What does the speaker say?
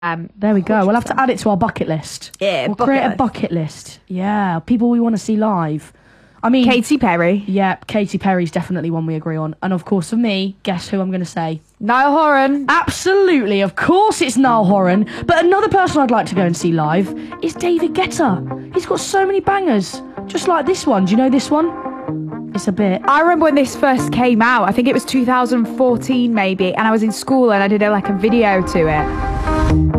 There we go. We'll have to add it to our bucket list. Yeah, we'll create a bucket list. Yeah, people we want to see live. I mean, Katy Perry. Yeah, Katy Perry's definitely one we agree on. And of course, for me, guess who I'm going to say? Niall Horan. Absolutely, of course it's Niall Horan. But another person I'd like to go and see live is David Guetta. He's got so many bangers, just like this one. Do you know this one? It's a bit. I remember when this first came out. I think it was 2014 maybe, and I was in school and I did a video to it.